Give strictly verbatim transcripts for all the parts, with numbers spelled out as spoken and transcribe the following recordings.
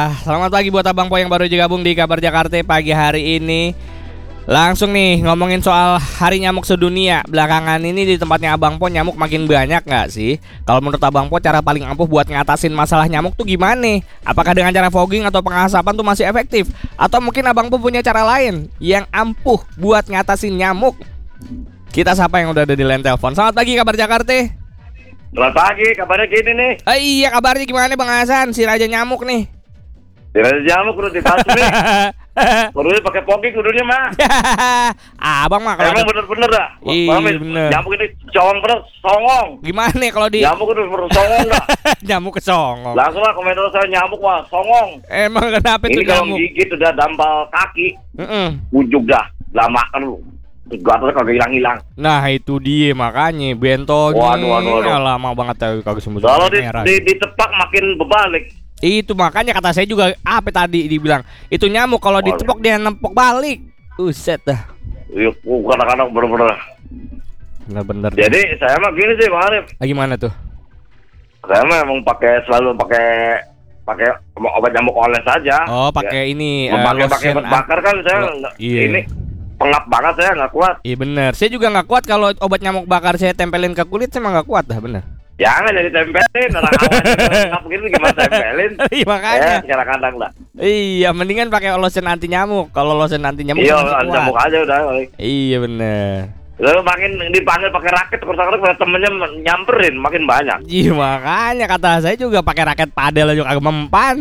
Selamat pagi buat Abang Po yang baru aja gabung di Kabar Jakarta pagi hari ini. Langsung nih ngomongin soal hari nyamuk sedunia. Belakangan ini di tempatnya Abang Po nyamuk makin banyak gak sih? Kalau menurut Abang Po cara paling ampuh buat ngatasin masalah nyamuk tuh gimana? Apakah dengan cara fogging atau pengasapan tuh masih efektif? Atau mungkin Abang Po punya cara lain yang ampuh buat ngatasin nyamuk? Kita sapa yang udah ada di line telepon. Selamat pagi Kabar Jakarta. Selamat pagi, kabarnya gini nih. Eh, iya kabarnya gimana Bang Hasan? Si Raja Nyamuk nih. Tidak jamuk kudu dipasung nih. Kudu pakai fogging kudunya mah. Abang mah kalau emang bener-bener dah. Iya bener. Nyamuk ini cowong bener, songong. Gimana kalau di Nyamuk kudu songong dah. Nyamuk kesongong. Langsung lah komentar saya nyamuk mah songong. Emang kenapa tuh Ini kalau nyamuk? gigit udah dampal kaki, Mm-mm. ujug dah. Lama kan lu. Gatalnya kagak hilang-hilang. Nah itu dia makanya bentonya. Waduh, waduh, waduh. Lama banget tapi kagak sembuh. Kalau di, di, ditepak makin berbalik. Itu makanya kata saya juga apa tadi dibilang itu nyamuk kalau ditepok dia nempok balik. Uset dah. Iya, kadang-kadang bener-bener. Bener-bener. Jadi saya mah gini sih, Bang Arif. Ah, gimana tuh? Saya mah emang pakai selalu pakai pakai obat nyamuk oles saja. Oh, pakai ya. ini Pakai uh, pakai lotion bakar kan saya Oh, nggak- iya. ini pengap banget saya nggak kuat. Iya bener. Saya juga nggak kuat kalau obat nyamuk bakar saya tempelin ke kulit saya mah nggak kuat dah bener. Jangan jadi tempelin orang awal pengap begini gimana tempelin? Iya makanya. Eh, secara kandang lah. Iya mendingan pakai lotion anti nyamuk. Kalau lotion anti nyamuk Iya, masih kuat. nyamuk aja udah. Iya bener. Lalu makin dipanggil pakai raket terus-terus temennya nyamperin makin banyak. Iya makanya kata saya juga pakai raket padel aja kagak mempan.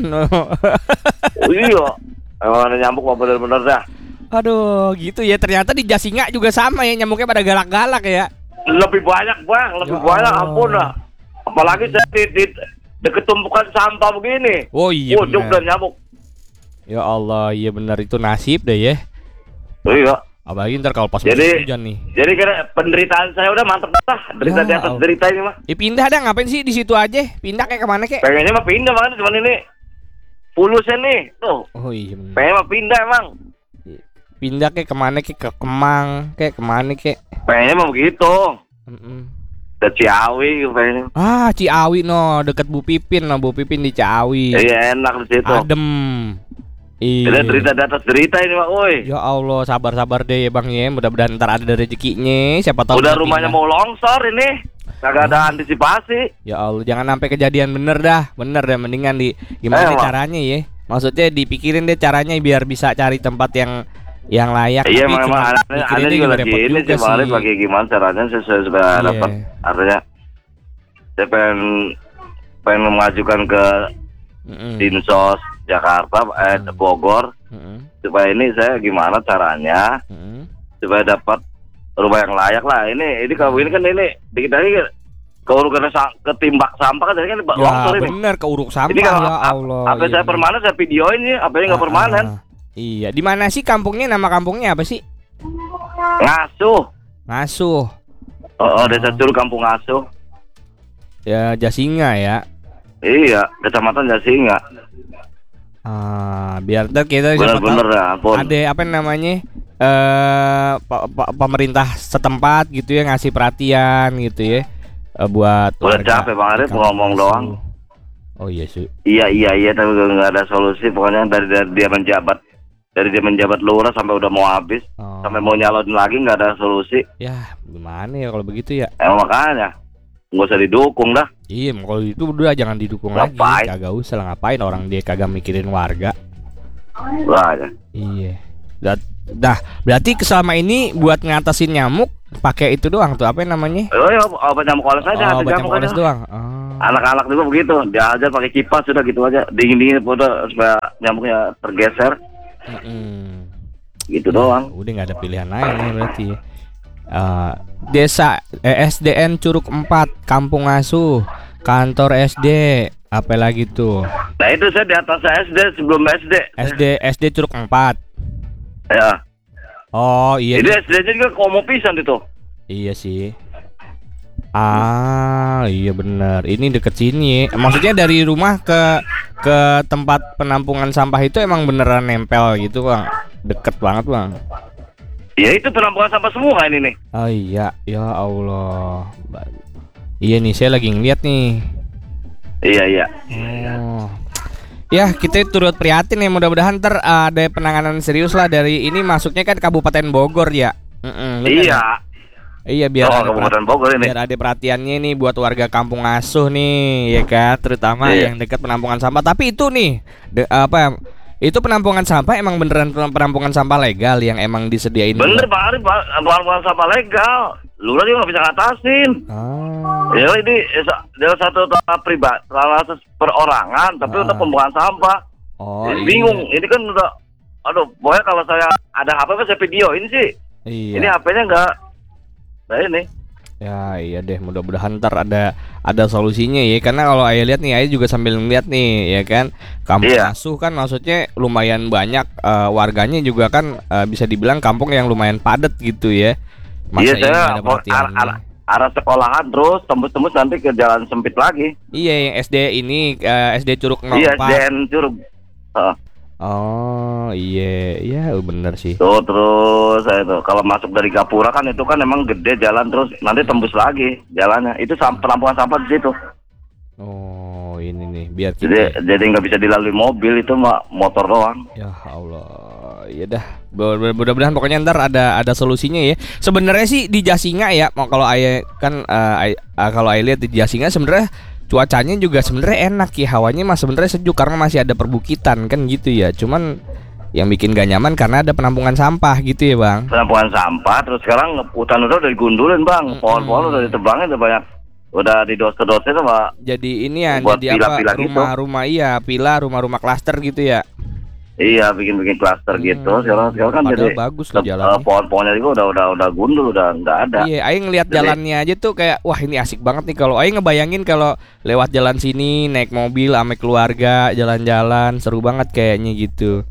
Iya. Emang ada nyamuk mah bener-bener dah. Aduh gitu ya ternyata di Jasinga juga sama ya nyamuknya pada galak-galak ya. Lebih banyak bang, lebih Ya banyak Allah. ampun lah. Apalagi saya di, di deket tumpukan sampah begini. Oh iya Ujung bener. dan nyamuk. Ya Allah iya bener itu nasib deh ya. Iya. Apalagi ntar kalau pas Jadi- musim hujan nih. Jadi kira penderitaan saya udah mantep lah. Derita Ya di atas Allah. derita ini mah. Ya pindah dah ngapain sih di situ aja? Pindah kayak kemana kek? Pengennya mah pindah banget cuman ini pulusnya nih. Tuh. Oh iya bener. Pengen mah pindah emang. Pindah kek kemana kek ke Kemang kek kemana kek? Pengennya mah begitu. Mm-mm. Ke Ciawi pengennya. Ah Ciawi no deket Bu Pipin no Bu Pipin di Ciawi. Iya enak di situ. Adem. Jadi Iya. derita di atas derita ini mah, woi. Ya Allah sabar-sabar deh ya Bang ya. Mudah-mudahan ntar ada rezekinya. Siapa tahu Udah bisa rumahnya pindah. mau longsor ini. Kagak ada antisipasi. Ya Allah jangan sampai kejadian bener dah. Bener dah mendingan di gimana Eh, Bang. caranya ya. Maksudnya dipikirin deh caranya biar bisa cari tempat yang yang layak. Iya Tapi memang cuma aneh, mikirinnya aneh juga lagi repot ini juga sih Bang Arif, lagi gimana caranya saya, saya supaya Iya. dapat artinya saya pengen pengen mengajukan ke Mm-mm. Dinsos Jakarta eh Hmm. Bogor Mm-mm. supaya ini saya gimana caranya Mm-mm. supaya dapat rumah yang layak lah. Ini ini kalau ini kan ini dikit lagi keurukan ketimbak sampah kan jadi kan Ya longsor ini. bener keuruk sampah Jadi kalau ya ap- Allah. apa iya saya bener. permanen saya videoin nih, apa yang nggak Ah, permanen. ah. Iya, di mana sih kampungnya? Nama kampungnya apa sih? Ngasuh. Ngasuh. Oh, oh desa Curug Kampung Ngasuh. Ya Jasinga ya. Iya, kecamatan Jasinga. Ah, biar ntar kita siapa Bener-bener tahu ya, ampun. ada apa namanya? Eh pa- pa- pemerintah setempat gitu ya ngasih perhatian gitu ya. Eh, buat Udah warga capek Bang Arif di kampung ngomong Ngasuh. doang. Oh iya sih. Iya iya iya tapi nggak ada solusi pokoknya dari, dari dia menjabat dari dia menjabat lurah sampai udah mau habis Oh. sampai mau nyalon lagi nggak ada solusi. Ya, gimana ya kalau begitu ya? Emang makanya nggak usah didukung dah. Iya, kalau itu udah jangan didukung Ngapain? lagi. Kagak usah lah ngapain orang dia kagak mikirin warga. Wah, ya. Iya. Dah, dah, berarti selama ini buat ngatasin nyamuk pakai itu doang tuh apa namanya? Oh ya obat nyamuk oles aja. Oh, anti obat nyamuk nyamuk oles aja. doang. Oh. Anak-anak juga begitu, diajar pakai kipas sudah gitu aja, dingin-dingin udah supaya nyamuknya tergeser, Mm-mm. gitu doang. Udah nggak ada pilihan lain ya berarti. ya. Eh, desa eh, S D N Curug empat, Kampung Ngasuh, kantor S D, apa lagi tuh? Nah itu saya di atas S D sebelum S D. S D S D Curug empat. Ya. Oh iya. Jadi S D-nya juga komo pisan itu. Iya sih. Ah, iya benar. Ini deket sini. Maksudnya dari rumah ke ke tempat penampungan sampah itu emang beneran nempel gitu, Bang. Deket banget, Bang. Ya itu penampungan sampah semua ini nih. Oh iya, ya Allah. Ba- Iya nih, saya lagi ngeliat nih. Iya iya. Oh. Ya, kita turut prihatin ya, mudah-mudahan ntar ada penanganan serius lah dari ini, masuknya kan Kabupaten Bogor ya. Mm-mm, bener Iya. ya? Iya, biar Oh, ada Kabupaten perhati- Bogor ini. biar ada perhatiannya nih buat warga kampung asuh nih, ya kan, terutama Iya. yang dekat penampungan sampah. Tapi itu nih, de- apa itu penampungan sampah emang beneran penampungan sampah legal yang emang disediain? Bener buat- Pak Arif, Pak. Bukan sampah legal. Lurah juga nggak bisa ngatasin. Ah. Ya ini sa- dia satu tanah pribadi, tanah perorangan, tapi Ah. untuk pembuangan sampah. Oh, Jadi iya. bingung. Ini kan udah, aduh, pokoknya kalau saya ada H P kan saya videoin sih. Iya. Ini H P-nya nggak. Nah ini. Ya iya deh, mudah-mudahan ntar ada ada solusinya ya, karena kalau Ayah lihat nih, Ayah juga sambil ngeliat nih ya kan, kampung Iya. asuh kan maksudnya lumayan banyak, eh, warganya juga kan, eh, bisa dibilang kampung yang lumayan padat gitu ya. Masa Iya ini saya nggak ada mau ar- perhatiannya? ar- arah sekolahan terus tembus-tembus nanti ke jalan sempit lagi. Iya, yang S D ini, eh, S D Curug Iya, nol empat. S D N Curug. Heeh. Oh iya, iya bener sih. Tuh terus saya tuh kalau masuk dari Gapura kan itu kan emang gede jalan terus nanti tembus lagi jalannya. Itu sam- penampungan sampah di situ. Oh ini nih, biar Jadi kita. jadi nggak bisa dilalui mobil itu mah motor doang. Ya Allah, ya dah. Ber- Mudah-mudahan pokoknya ntar ada ada solusinya ya. Sebenarnya sih di Jasinga ya, mau kalau Ayah kan, eh, Ay- ah, kalau Ayah lihat di Jasinga sebenarnya cuacanya juga sebenarnya enak ya, hawanya mah sebenarnya sejuk karena masih ada perbukitan kan gitu ya. Cuman yang bikin gak nyaman karena ada penampungan sampah gitu ya bang. Penampungan sampah terus sekarang hutan udah udah digundulin bang, pohon-pohon udah ditebangin udah banyak, udah didose-dose sama. Jadi ini ya, Buat jadi apa, pila-pila gitu. rumah-rumah iya, pila rumah-rumah klaster gitu ya. Iya bikin-bikin klaster Hmm, gitu. Sekarang sekarang kan padahal jadi bagus loh te- jalannya. eh, pohon-pohonnya juga udah udah udah gundul udah nggak ada. Iya, Aing ngelihat Jadi- jalannya aja tuh kayak wah ini asik banget nih, kalau Aing ngebayangin kalau lewat jalan sini naik mobil ame keluarga jalan-jalan seru banget kayaknya gitu.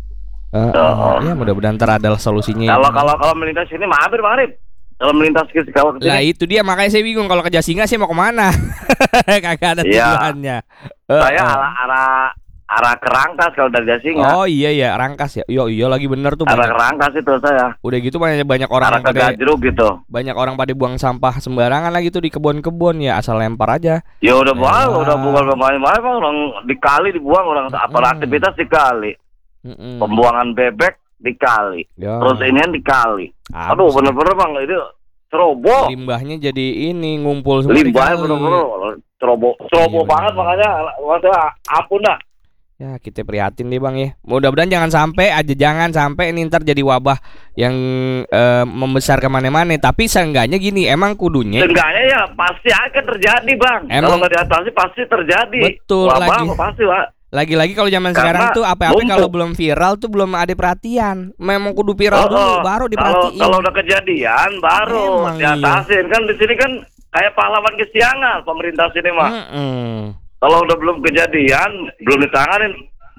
Eh, eh, Oh. ya mudah-mudahan ntar ada solusinya. ya. Kalau kalau kalau melintas sini mampir Bang Arif. Kalau melintas ke Sikawa ke Lah sini, itu dia, makanya saya bingung kalau ke Jasinga sih mau kemana. Kagak ada Iya. tujuannya. Eh, saya eh. arah arah arah ke Rangkas kalau dari Jasinga. Oh iya ya, Rangkas ya. Yo iya lagi bener tuh, Arah banyak. ke Rangkas itu saya. Udah gitu banyak banyak orang Arah yang ke pada Gajruk gitu. banyak orang pada buang sampah sembarangan lagi tuh di kebun-kebun ya, asal lempar aja. Ya udah Ya. bang, udah bukan pemain-pemain bang, orang di kali dibuang orang apa Mm. aktivitas di kali, Mm-mm. pembuangan bebek di kali, Ya. terus inian di kali. Apa Aduh sih? bener-bener bang itu ceroboh, Limbahnya jadi ini ngumpul semua di limbahnya kali. bener-bener ceroboh, ceroboh Iya, banget bener. makanya, maksudnya ampun dah. Ya kita prihatin deh bang ya. Mudah-mudahan jangan sampai aja, jangan sampai ini ntar jadi wabah yang eh, membesar kemana-mana. Tapi seenggaknya gini, emang kudunya Seenggaknya ya pasti akan terjadi bang, Emang- kalau nggak diatasi pasti terjadi. Betul, Wabah lagi. apa pasti pak. lagi-lagi kalau zaman Karena sekarang tuh apa-apa numpuk. kalau belum viral tuh belum ada perhatian. Memang kudu viral Oh, dulu oh. baru Kalau diperhatiin. kalau udah kejadian baru Emang iya. diatasin kan di sini kan kayak pahlawan kesiangan pemerintah sini mah. Mm-mm. Kalau udah belum kejadian, belum ditanganin,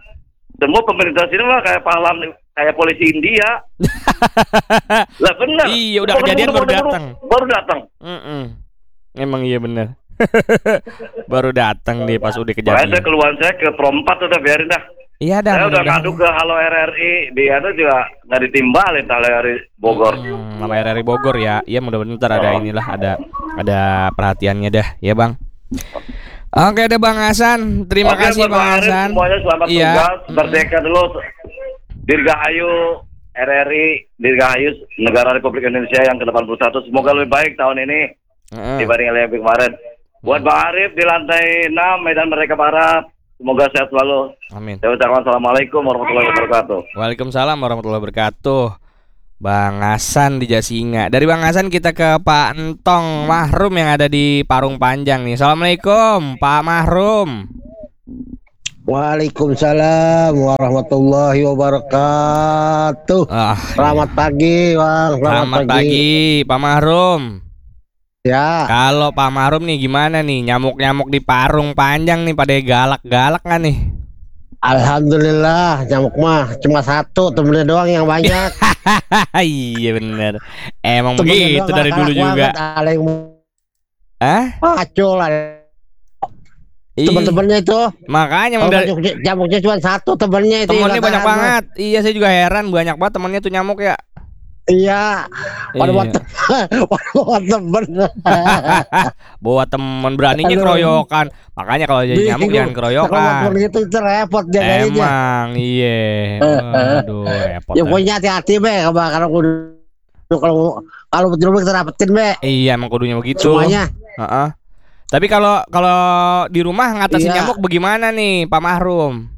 semua pemerintah sini mah kayak pahlawan, kayak polisi India. Lah bener. Iya, udah kejadian baru datang. Baru datang. Mm-mm. Emang iya bener. Baru datang nih pas udah Makanya saya kejadian. keluhan saya ke Prompat udah biarin dah. Iya dah. Saya udah mudah-mudahan. ngadu ke Halo R R I, dia tuh juga nggak ditimbalin Halo R R I Bogor. Hmm, nama R R I Bogor ya. Iya mudah-mudahan ntar ada Oh. inilah, ada ada perhatiannya dah ya bang. Oke deh Bang Hasan, terima Oke, kasih buat Bang Arif, Hasan. semuanya selamat Iya. tugas, merdeka dulu. Dirgahayu R R I, Dirgahayu Negara Republik Indonesia yang ke delapan puluh satu. Semoga lebih baik tahun ini Heeh. dibanding yang kemarin. Buat Bang Arif di lantai enam Medan Merdeka Barat, semoga sehat selalu. Amin. Saya ucapkan assalamualaikum warahmatullahi wabarakatuh. Waalaikumsalam warahmatullahi wabarakatuh. Bang Hasan di Jasinga. Dari Bang Hasan kita ke Pak Entong Mahrum yang ada di Parung Panjang nih. Assalamualaikum Pak Mahrum. Waalaikumsalam warahmatullahi wabarakatuh. Ah, Selamat pagi, Bang. Selamat, selamat pagi Pak Mahrum. Ya, Kalau Pak Mahrum nih gimana nih, nyamuk-nyamuk di Parung Panjang nih pada galak-galak nggak nih? alhamdulillah nyamuk mah cuma satu, temennya doang yang banyak. Iya bener. Emang Temennya begitu doang dari galak dulu juga. banget, ada yang Hah? maco lah. Ih, Temen-temennya itu, makanya emang kalau dari nyamuknya, nyamuknya cuma satu temennya itu. yang temennya nggak banyak tahan. banget. Iya saya juga heran, banyak banget temennya tuh nyamuk ya. Iya, pada buat Iya. buat temen. Bawa temen beraninya Aduh. keroyokan. Makanya kalau jadi nyamuk jangan keroyokan. Kalau gitu itu repot jagainnya. Emang iya. Waduh, repot. Ya dah. pokoknya hati-hati be kalau kalau kalau kalau betul-betul kita dapetin be Iya, emang kudunya begitu. semuanya. Heeh. Tapi kalau kalau di rumah ngatasin Iya. nyamuk bagaimana nih, Pak Mahrum?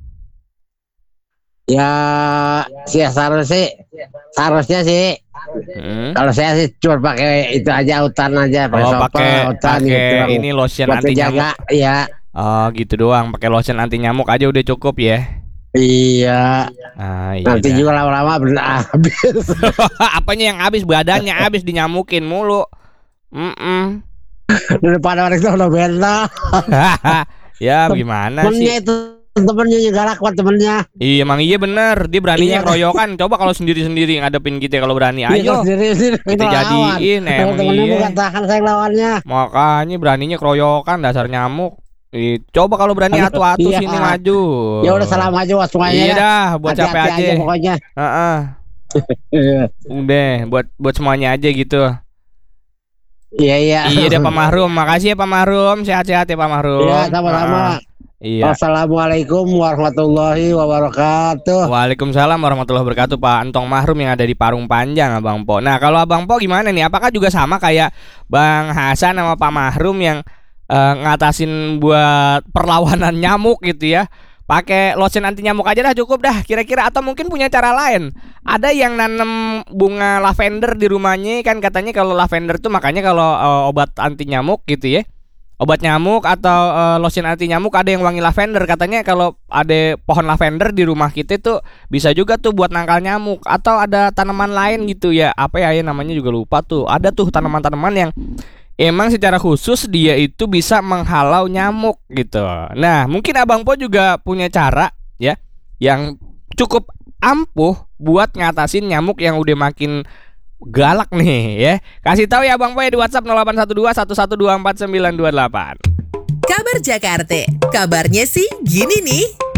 Ya sih seharusnya sih seharusnya sih Hmm. kalau saya sih cuma pakai itu aja hutan aja pakai Oh, sopa, pakai hutan pakai gitu ini lotion buat anti nyamuk. menjaga ya. Oh, gitu doang. Pakai lotion anti nyamuk aja udah cukup ya. Iya, Ah, iya. nanti dah. juga lama-lama bener habis. Apanya yang habis, badannya habis dinyamukin mulu. Mm-mm. Daripada orang itu udah bentol. Ya gimana Temennya sih? itu temennya yang galak buat temennya. Iya emang iya bener. Dia beraninya Iya. keroyokan. Coba kalau sendiri-sendiri ngadepin kita kalau berani. Iya, Ayo. sendiri, sendiri, kita lawan. jadiin, Kalau emang temennya iya. bukan tahan saya lawannya. Makanya beraninya keroyokan dasar nyamuk. Ih, coba kalau berani atu-atu Iya. sini maju. Ya udah salam aja buat semuanya. Iya dah. dah, buat Hati-hati capek aja. pokoknya. Heeh. Iya, Udah, buat buat semuanya aja gitu. iya. Iya deh Pak Mahrum, makasih ya Pak Mahrum, sehat-sehat ya Pak Mahrum. Iya, sama-sama. Heeh. Iya. Assalamualaikum warahmatullahi wabarakatuh. Waalaikumsalam warahmatullahi wabarakatuh Pak Antong Mahrum yang ada di Parung Panjang Abang Po. Nah kalau Abang Po gimana nih? Apakah juga sama kayak Bang Hasan sama Pak Mahrum yang eh, ngatasin buat perlawanan nyamuk gitu ya? Pakai lotion anti nyamuk aja dah cukup dah kira-kira, atau mungkin punya cara lain. Ada yang nanam bunga lavender di rumahnya kan, katanya kalau lavender tuh makanya kalau eh, obat anti nyamuk gitu ya. Obat nyamuk atau eh, lotion anti nyamuk ada yang wangi lavender. Katanya kalau ada pohon lavender di rumah kita tuh bisa juga tuh buat nangkal nyamuk. Atau ada tanaman lain gitu ya. Apa ya, ya namanya juga lupa tuh. Ada tuh tanaman-tanaman yang emang secara khusus dia itu bisa menghalau nyamuk gitu. Nah mungkin Abang Po juga punya cara ya yang cukup ampuh buat ngatasin nyamuk yang udah makin galak nih ya. Kasih tahu ya Bang Boy di WhatsApp nol delapan satu dua satu satu dua empat sembilan dua delapan. Kabar Jakarta, kabarnya sih gini nih.